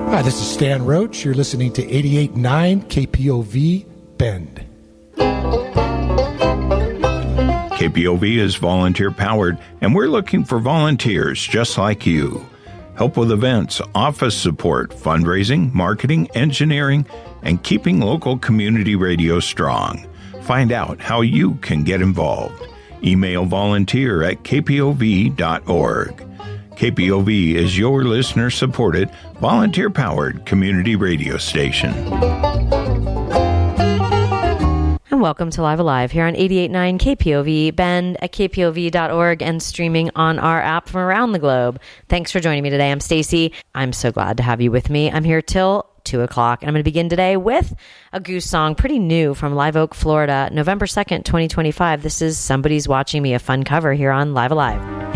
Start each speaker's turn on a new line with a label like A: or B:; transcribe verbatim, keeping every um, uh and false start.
A: Hi, this is Stan Roach. You're listening to eighty-eight point nine K P O V Bend.
B: K P O V is volunteer-powered, and we're looking for volunteers just like you. Help with events, office support, fundraising, marketing, engineering, and keeping local community radio strong. Find out how you can get involved. Email volunteer at k p o v dot org. K P O V is your listener-supported, volunteer-powered community radio station.
C: And welcome to Live Alive here on eighty-eight point nine K P O V Bend at k p o v dot org and streaming on our app from around the globe. Thanks for joining me today. I'm Stacy. I'm so glad to have you with me. I'm here till two o'clock, and I'm going to begin today with a Goose song, pretty new, from Live Oak, Florida, November second, twenty twenty-five. This is Somebody's Watching Me, a fun cover here on Live Alive.